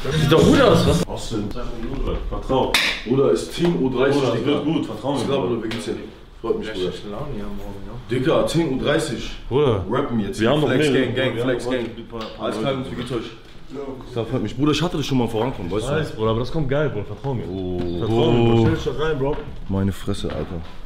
Sieht doch gut aus, was? Austin, vertrau. Bruder, ist Team U30, Bruder, das Digga. wird gut, vertrau mir. Ich glaube, du geht's hin. Freut mich, Bruder. Laune hier morgen, Digga, Team U30. Bruder, Rappen jetzt. wir haben noch Flex mehr. Gang, Flex Gang. Alles klar, wie geht's euch? Das freut mich. Bruder, ich hatte das schon mal vorankommen, weißt du? Bruder, aber das kommt geil, Bruder, vertrau mir. Oh. Vertrau mir, stell dich doch rein, Bro. Meine Fresse, Alter.